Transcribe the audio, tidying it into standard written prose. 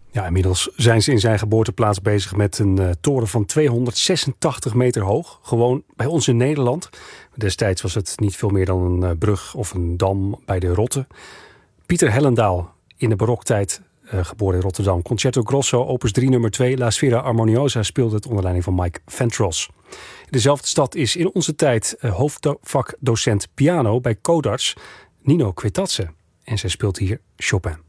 Ja, inmiddels zijn ze in zijn geboorteplaats bezig met een toren van 286 meter hoog. Gewoon bij ons in Nederland. Destijds was het niet veel meer dan een brug of een dam bij de Rotte. Pieter Hellendaal, in de baroktijd geboren in Rotterdam. Concerto Grosso, opus 3 nummer 2. La Sfera Armoniosa speelde het onder leiding van Mike Ventros. In dezelfde stad is in onze tijd hoofdvakdocent piano bij Codarts Nino Kwetatse. En zij speelt hier Chopin.